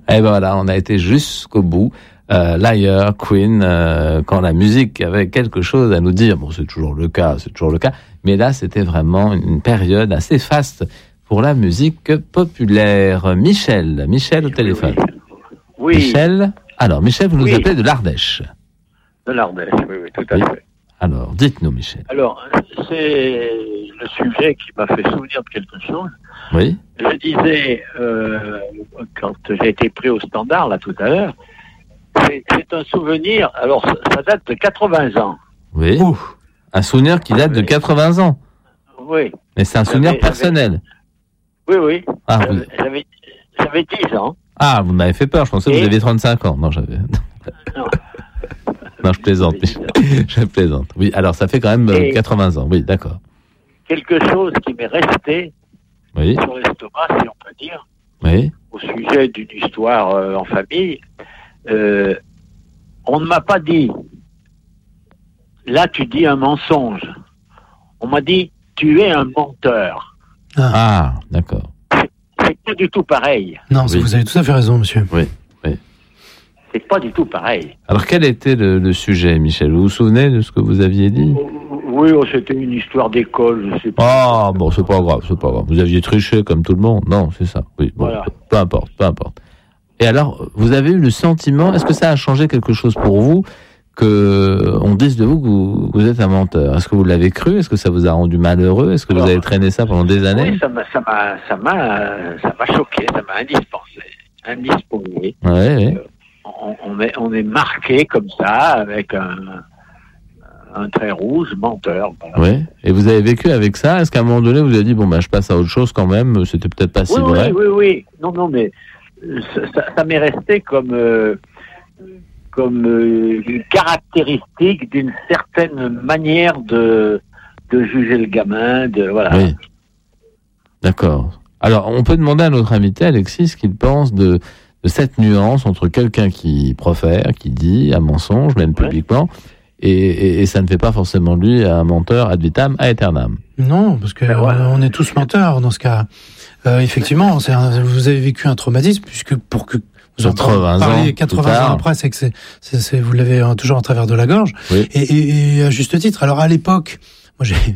Et ben voilà, on a été jusqu'au bout. L'ailleurs, Queen, quand la musique avait quelque chose à nous dire, bon, c'est toujours le cas, mais là, c'était vraiment une période assez faste pour la musique populaire. Michel au téléphone. Oui. Michel, vous nous appelez de l'Ardèche. De l'Ardèche, oui, tout à fait. Alors, dites-nous, Michel. Alors, c'est le sujet qui m'a fait souvenir de quelque chose. Oui. Je disais, quand j'ai été pris au standard, là, tout à l'heure, c'est un souvenir, alors ça date de 80 ans. Oui. Un souvenir qui date de 80 ans. Oui. Mais c'est un souvenir personnel. Oui. Ah, J'avais 10 ans. Ah, vous m'avez fait peur, je pensais que vous aviez 35 ans. Non, j'avais... Non, je plaisante. Je plaisante. Oui, alors ça fait quand même 80 ans. Oui, d'accord. Quelque chose qui m'est resté sur l'estomac, si on peut dire, au sujet d'une histoire en famille. On ne m'a pas dit, là tu dis un mensonge. On m'a dit, tu es un menteur. Ah, d'accord. C'est pas du tout pareil. Non, vous avez tout à fait raison, monsieur. Oui. C'est pas du tout pareil. Alors, quel était le sujet, Michel? Vous vous souvenez de ce que vous aviez dit? Oui, c'était une histoire d'école, je sais pas. Ah, bon, c'est pas grave. Vous aviez triché comme tout le monde. Non, c'est ça. Oui, bon, voilà. Peu importe. Et alors, vous avez eu le sentiment, est-ce que ça a changé quelque chose pour vous, que on dise de vous que vous êtes un menteur? Est-ce que vous l'avez cru? Est-ce que ça vous a rendu malheureux? Est-ce que vous avez traîné ça pendant des années? Oui, ça m'a choqué, ça m'a indisposé. Oui. On est marqué comme ça, avec un trait rouge, menteur. Voilà. Oui. Et vous avez vécu avec ça? Est-ce qu'à un moment donné, vous avez dit, bon, je passe à autre chose quand même, c'était peut-être pas si vrai? Oui. Non, mais ça m'est resté comme une caractéristique d'une certaine manière de juger le gamin, voilà. Oui. D'accord. Alors, on peut demander à notre invité, Alexis, ce qu'il pense de cette nuance entre quelqu'un qui profère, qui dit un mensonge, même publiquement, et ça ne fait pas forcément de lui un menteur ad vitam aeternam. Non, parce que on est tous menteurs dans ce cas. Effectivement, vous avez vécu un traumatisme, puisque pour que vous en parliez 80 ans après, c'est que vous l'avez toujours en travers de la gorge. Oui. Et à juste titre. Alors à l'époque, moi